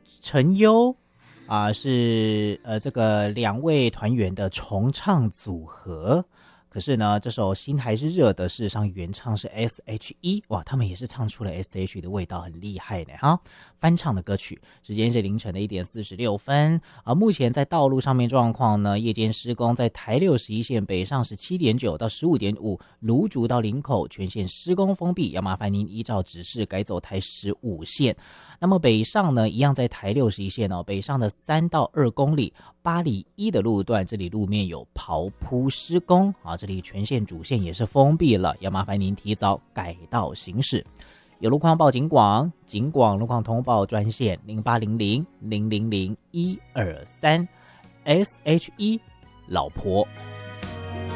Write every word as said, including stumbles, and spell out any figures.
陈优啊、是呃这个两位团员的重唱组合。可是呢，这首《心还是热的》事实上原唱是 S H E， 哇，他们也是唱出了 S H E 的味道，很厉害呢哈！翻唱的歌曲，时间是凌晨的一点四十六分。而目前在道路上面状况呢，夜间施工，在台六十一线北上十七点九到十五点五，芦竹到林口全线施工封闭，要麻烦您依照指示改走台十五线。那么北上呢，一样在台六十一线哦，北上的三到二公里，八里一的路段，这里路面有刨铺施工啊，这里全线主线也是封闭了，要麻烦您提早改道行驶。有路况报警广，警广路况通报专线零八零零零零零一二三 S H E 老婆。